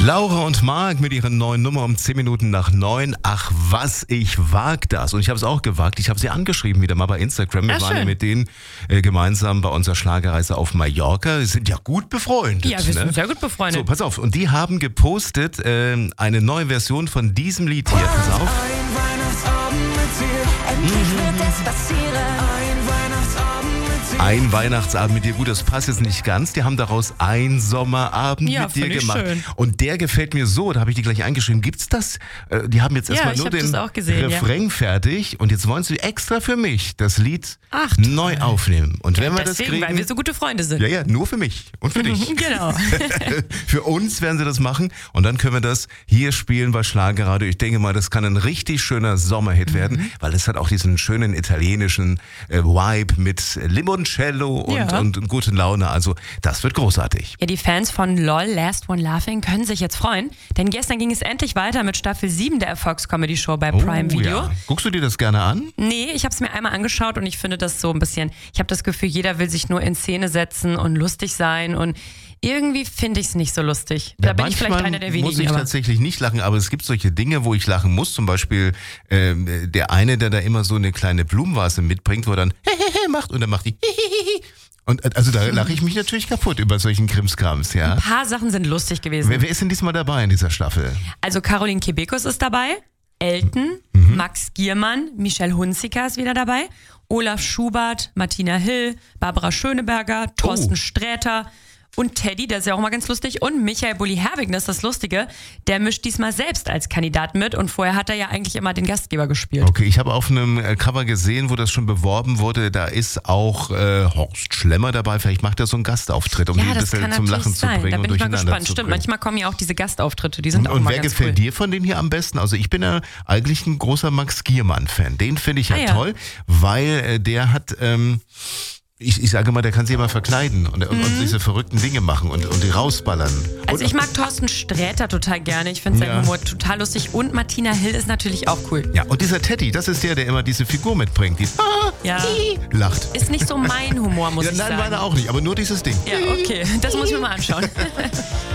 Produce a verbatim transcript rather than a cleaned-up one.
Laura und Marc mit ihrer neuen Nummer um zehn Minuten nach neun. Ach was, ich wag das. Und ich habe es auch gewagt. Ich habe sie angeschrieben wieder mal bei Instagram. Wir Ach, waren ja schön. mit denen äh, gemeinsam bei unserer Schlagerreise auf Mallorca. Wir sind ja gut befreundet. Ja, wir sind ne? sehr gut befreundet. So, pass auf. Und die haben gepostet äh, eine neue Version von diesem Lied hier. Pass auf. Ein Weihnachtsabend mit dir, endlich wird es passieren. Ein Weihnachtsabend mit dir. Ein Weihnachtsabend mit dir. Gut, das passt jetzt nicht ganz. Die haben daraus ein Sommerabend Ja, mit dir finde ich gemacht. schön. Und der gefällt mir so. Da habe ich die gleich eingeschrieben. Gibt's das? Äh, Die haben jetzt Ja, erstmal ich nur hab den das auch gesehen, ja. Refrain fertig. Und jetzt wollen sie extra für mich das Lied Ach, toll. neu aufnehmen. Und wenn wir das Deswegen, kriegen... weil wir so gute Freunde sind. ja, ja, nur für mich und für dich. Genau. Für uns werden sie das machen und dann können wir das hier spielen bei Schlagerradio. Ich denke mal, das kann ein richtig schöner Sommerhit werden, weil es hat auch diesen schönen italienischen äh, Vibe mit Limoncello und, Ja. und, und guten Laune. Also das wird großartig. Ja, die Fans von LOL Last One Laughing können sich jetzt freuen, denn gestern ging es endlich weiter mit Staffel sieben der Erfolgscomedy-Show bei Prime Video. Ja. Guckst du dir das gerne an? Nee, ich habe es mir einmal angeschaut und ich finde das so ein bisschen, ich habe das Gefühl, jeder will sich nur in Szene setzen und lustig sein und irgendwie finde ich es nicht so lustig. Da Ja, bin ich vielleicht manchmal einer der muss wenigen. ich Aber tatsächlich nicht lachen, aber es gibt solche Dinge, wo ich lachen muss. Zum Beispiel ähm, der eine, der da immer so eine kleine Blumenvase mitbringt, wo er dann macht und dann macht die und äh, also da lache ich mich natürlich kaputt über solchen Krimskrams, ja. ein paar Sachen sind lustig gewesen. Wer, wer ist denn diesmal dabei in dieser Staffel? Also Caroline Kebekus ist dabei, Elton, Mhm. Max Giermann, Michelle Hunziker ist wieder dabei, Olaf Schubert, Martina Hill, Barbara Schöneberger, Thorsten Oh. Sträter und Teddy, der ist ja auch mal ganz lustig, und Michael Bulli-Herbig, das ist das Lustige, der mischt diesmal selbst als Kandidat mit und vorher hat er ja eigentlich immer den Gastgeber gespielt. Okay, ich habe auf einem äh, Cover gesehen, wo das schon beworben wurde, da ist auch äh, Horst Schlemmer dabei. Vielleicht macht er so einen Gastauftritt, um die Ja, ein das bisschen kann zum natürlich Lachen zu sein. bringen Da und bin ich mal durcheinander gespannt. zu Stimmt, bringen. manchmal kommen ja auch diese Gastauftritte, die sind auch Und mal wer ganz gefällt cool. dir von denen hier am besten? Also ich bin ja eigentlich ein großer Max Giermann-Fan. Den finde ich ja, Ah, ja. toll, weil äh, der hat... Ähm, ich, ich sage mal, der kann sich immer verkleiden und, und, und diese verrückten Dinge machen und, und die rausballern. Also und, ich mag Thorsten Sträter total gerne. Ich finde seinen Ja. Humor total lustig. Und Martina Hill ist natürlich auch cool. ja, und dieser Teddy, das ist der, der immer diese Figur mitbringt, die Ja. lacht. Ist nicht so mein Humor, muss Ja, ich nein, sagen. meine auch nicht, aber nur dieses Ding. Ja, okay. Das muss ich mir mal anschauen.